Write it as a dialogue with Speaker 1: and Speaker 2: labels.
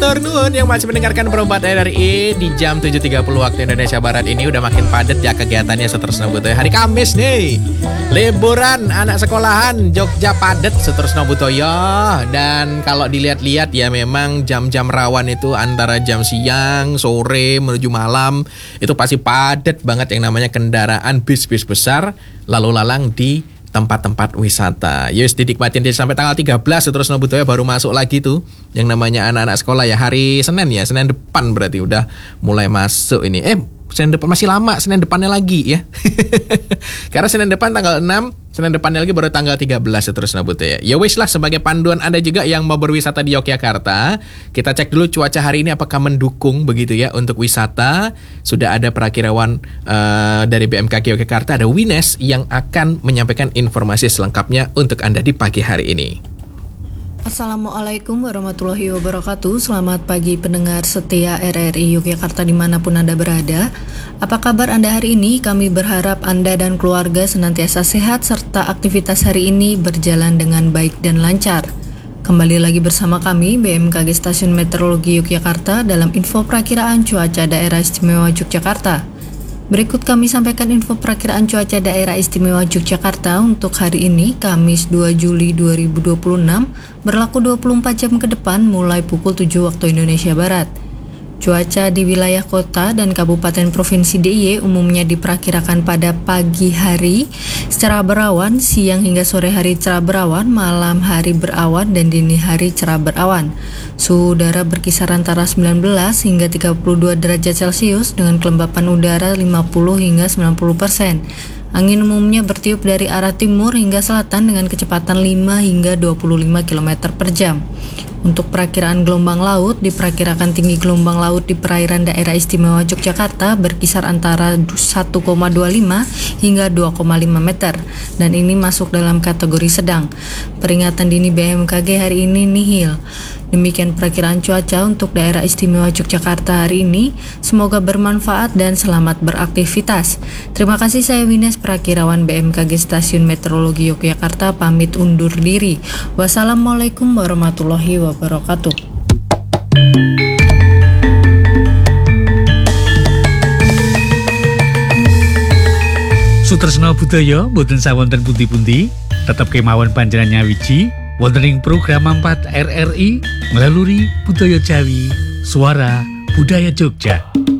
Speaker 1: Matur nuwun yang masih mendengarkan Perempat RRI di jam 7.30 waktu Indonesia Barat ini udah makin padat ya kegiatannya seterusnya butoyo. Hari Kamis nih, liburan anak sekolahan Jogja padat seterusnya butoyo. Dan kalau dilihat-lihat ya memang jam-jam rawan itu antara jam siang, sore menuju malam itu pasti padat banget yang namanya kendaraan bis-bis besar lalu lalang di tempat-tempat wisata. Yus dinikmatin sampai tanggal 13 terus Nobutoya baru masuk lagi tuh yang namanya anak-anak sekolah ya hari Senin ya. Senin depan berarti udah mulai masuk ini. Senin depan masih lama, Senin depannya lagi ya. Karena Senin depan tanggal 6, Senin depannya lagi baru tanggal 13 terus Nobutoya. Ya wis lah sebagai panduan Anda juga yang mau berwisata di Yogyakarta, kita cek dulu cuaca hari ini apakah mendukung begitu ya untuk wisata. Sudah ada perakirawan dari BMKG Yogyakarta, ada Wines yang akan menyampaikan informasi selengkapnya untuk Anda di pagi hari ini.
Speaker 2: Assalamualaikum warahmatullahi wabarakatuh. Selamat pagi pendengar setia RRI Yogyakarta dimanapun Anda berada. Apa kabar Anda hari ini? Kami berharap Anda dan keluarga senantiasa sehat serta aktivitas hari ini berjalan dengan baik dan lancar. Kembali lagi bersama kami BMKG Stasiun Meteorologi Yogyakarta dalam info perakiraan cuaca daerah istimewa Yogyakarta. Berikut kami sampaikan info perakiraan cuaca daerah istimewa Yogyakarta untuk hari ini, Kamis 2 Juli 2026, berlaku 24 jam ke depan mulai pukul 7 waktu Indonesia Barat. Cuaca di wilayah kota dan kabupaten provinsi DIY umumnya diperkirakan pada pagi hari cerah berawan, siang hingga sore hari cerah berawan, malam hari berawan, dan dini hari cerah berawan. Suhu udara berkisar antara 19 hingga 32 derajat Celcius dengan kelembapan udara 50 hingga 90%. Angin umumnya bertiup dari arah timur hingga selatan dengan kecepatan 5 hingga 25 km per jam. Untuk perakiraan gelombang laut, diperkirakan tinggi gelombang laut di perairan daerah istimewa Yogyakarta berkisar antara 1,25 hingga 2,5 meter, dan ini masuk dalam kategori sedang. Peringatan dini BMKG hari ini nihil. Demikian perakiraan cuaca untuk daerah istimewa Yogyakarta hari ini. Semoga bermanfaat dan selamat beraktivitas. Terima kasih, saya Wines, perakirawan BMKG Stasiun Meteorologi Yogyakarta, pamit undur diri. Wassalamualaikum warahmatullahi wabarakatuh.
Speaker 3: Sutresna budaya boten sawonten pundi-pundi, tetep kemawon panjenengan nyawiji wonten ing program 4 RRI melalui Budaya Jawi, Suara Budaya Jogja.